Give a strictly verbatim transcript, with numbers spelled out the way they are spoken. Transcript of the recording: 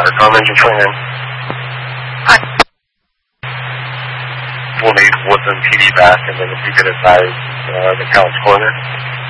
Uh, com engine twenty-nine. Hi. We'll need Woodland P D back, and then if you could advise uh, the College Corner.